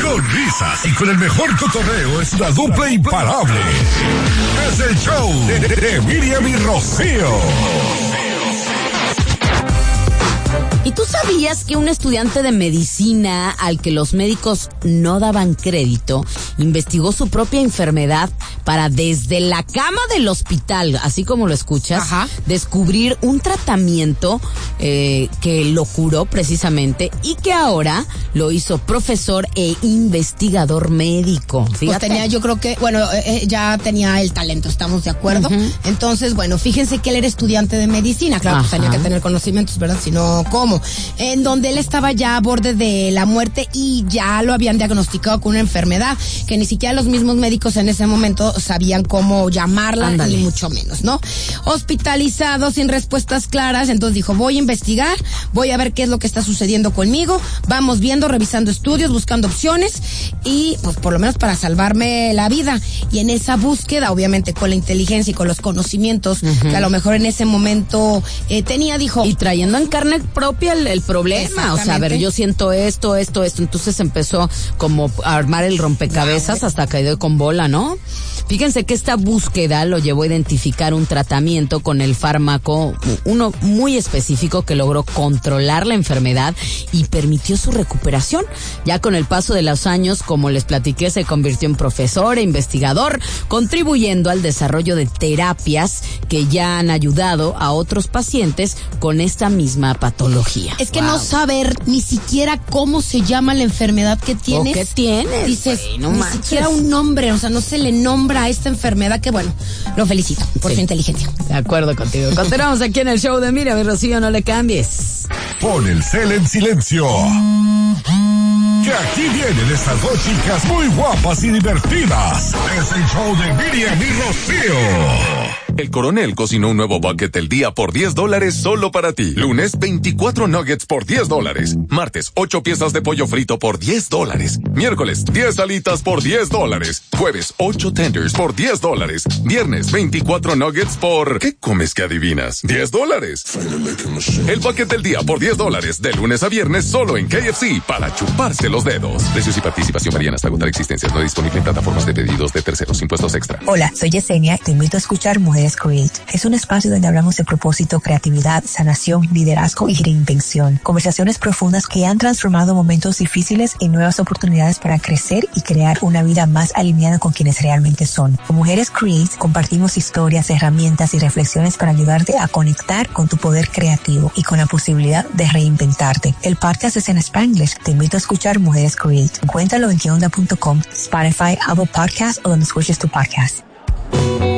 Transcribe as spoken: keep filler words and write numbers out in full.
Con risas y con el mejor cotorreo es una dupla imparable. Es el show de, de, de Miriam y Rocío. ¿Y tú sabías que un estudiante de medicina al que los médicos no daban crédito investigó su propia enfermedad para desde la cama del hospital, así como lo escuchas, Ajá. descubrir un tratamiento eh, que lo curó precisamente y que ahora lo hizo profesor e investigador médico? Fíjate. Pues tenía, yo creo que, bueno, eh, ya tenía el talento, ¿estamos de acuerdo? Uh-huh. Entonces, bueno, fíjense que él era estudiante de medicina, claro, pues tenía que tener conocimientos, ¿verdad? Si no, ¿cómo? En donde él estaba ya a borde de la muerte y ya lo habían diagnosticado con una enfermedad que ni siquiera los mismos médicos en ese momento sabían cómo llamarla, Ándale. Ni mucho menos, ¿no? Hospitalizado, sin respuestas claras, entonces dijo, voy a investigar, voy a ver qué es lo que está sucediendo conmigo, vamos viendo, revisando estudios, buscando opciones y pues por lo menos para salvarme la vida. Y en esa búsqueda, obviamente con la inteligencia y con los conocimientos uh-huh. que a lo mejor en ese momento eh, tenía, dijo... Y trayendo en carne propia el, el problema, o sea, a ver, yo siento esto, esto, esto, entonces empezó como a armar el rompecabezas no, hasta caído con bola, ¿no? Fíjense que esta búsqueda lo llevó a identificar un tratamiento con el fármaco, uno muy específico que logró controlar la enfermedad y permitió su recuperación. Ya con el paso de los años, como les platiqué, se convirtió en profesor e investigador, contribuyendo al desarrollo de terapias que ya han ayudado a otros pacientes con esta misma patología. Es que wow. no saber ni siquiera cómo se llama la enfermedad que tienes. ¿O qué tienes? Dices, wey, no ni manches. siquiera un nombre, o sea, no se le nombra a esta enfermedad que, bueno, lo felicito por sí. su inteligencia. De acuerdo contigo. Continuamos aquí en el show de Miriam y Rocío, no le cambies. Pon el cel en silencio. Que aquí vienen estas dos chicas muy guapas y divertidas. Es el show de Miriam y Rocío. El Coronel cocinó un nuevo bucket del día por diez dólares solo para ti. Lunes, veinticuatro nuggets por diez dólares. Martes, ocho piezas de pollo frito por diez dólares. Miércoles, diez alitas por diez dólares. Jueves, ocho tenders por diez dólares. Viernes, veinticuatro nuggets por... ¿Qué comes que adivinas? diez dólares. El bucket del día por diez dólares. De lunes a viernes solo en K F C para chuparse los dedos. Precios y participación varían hasta agotar existencias. No disponible en plataformas de pedidos de terceros. Impuestos extra. Hola, soy Yesenia. Te invito a escuchar Mujeres Create. Es un espacio donde hablamos de propósito, creatividad, sanación, liderazgo y reinvención. Conversaciones profundas que han transformado momentos difíciles en nuevas oportunidades para crecer y crear una vida más alineada con quienes realmente son. Con Mujeres Create compartimos historias, herramientas y reflexiones para ayudarte a conectar con tu poder creativo y con la posibilidad de reinventarte. El podcast es en Spanglish. Te invito a escuchar Mujeres Create. Encuéntralo en que onda punto com, Spotify, Apple Podcasts o donde escuches tu podcast.